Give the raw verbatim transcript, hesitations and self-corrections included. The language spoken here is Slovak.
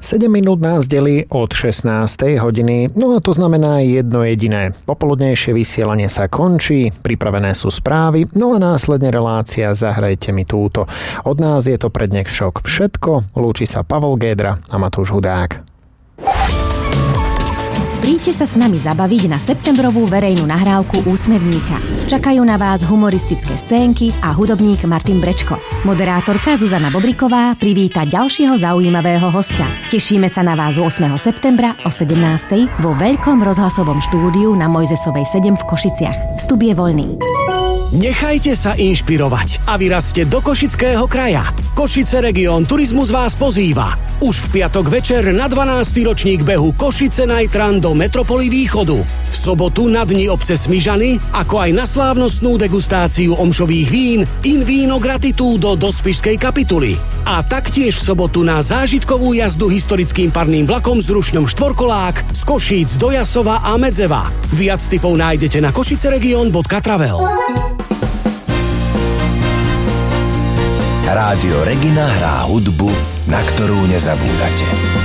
sedem minút nás delí od šestnástej hodiny, no a to znamená jedno jediné. Popoludnejšie vysielanie sa končí, pripravené sú správy, no a následne relácia Zahrajte mi túto. Od nás je to pre dnešok všetko, lúči sa Pavol Gédra a Matúš Hudák. Príďte sa s nami zabaviť na septembrovú verejnú nahrávku Úsmevníka. Čakajú na vás humoristické scénky a hudobník Martin Brečko. Moderátorka Zuzana Bobriková privíta ďalšieho zaujímavého hostia. Tešíme sa na vás ôsmeho septembra o sedemnástej vo veľkom rozhlasovom štúdiu na Mojzesovej sedem v Košiciach. Vstup je voľný. Nechajte sa inšpirovať a vyrazte do Košického kraja. Košice Region Turizmus vás pozýva. Už v piatok večer na dvanásty ročník behu Košice Night Run do metropoly Východu. V sobotu na dni obce Smižany, ako aj na slávnostnú degustáciu omšových vín In Vino Gratitudo do Spišskej kapituly. A taktiež v sobotu na zážitkovú jazdu historickým parným vlakom s rušňom štvorkolák z Košíc do Jasova a Medzeva. Viac tipov nájdete na košiceregion bodka travel. Rádio Regina hrá hudbu, na ktorú nezabúdate.